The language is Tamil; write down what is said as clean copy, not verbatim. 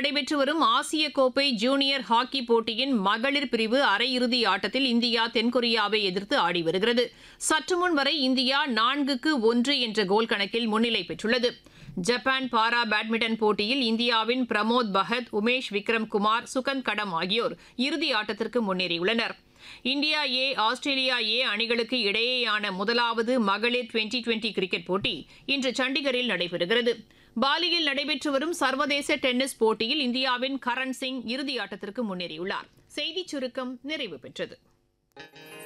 நடைபெற்று வரும் ஆசிய கோப்பை ஜூனியர் ஹாக்கி போட்டியின் மகளிர் பிரிவு அரையிறுதி ஆட்டத்தில் இந்தியா தென்கொரியாவை எதிர்த்து ஆடி வருகிறது. சற்றுமுன் வரை இந்தியா 4-1 என்ற கோல் கணக்கில் முன்னிலை பெற்றுள்ளது. ஜப்பான் பாரா பேட்மிண்டன் போட்டியில் இந்தியாவின் பிரமோத் பகத், உமேஷ் விக்ரம் குமார், சுகந்த் கடம் ஆகியோர் இறுதி ஆட்டத்திற்கு முன்னேறியுள்ளனர். இந்தியா ஏ, ஆஸ்திரேலியா ஏ அணிகளுக்கு இடையேயான முதலாவது மகளிர் டுவெண்டி கிரிக்கெட் போட்டி இன்று சண்டிகரில் நடைபெறுகிறது. பாலியில் நடைபெற்று வரும் சர்வதேச டென்னிஸ் போட்டியில் இந்தியாவின் கரண் சிங் இறுதி ஆட்டத்திற்கு முன்னேறியுள்ளார். செய்திச் சுருக்கம் நிறைவு பெற்றது.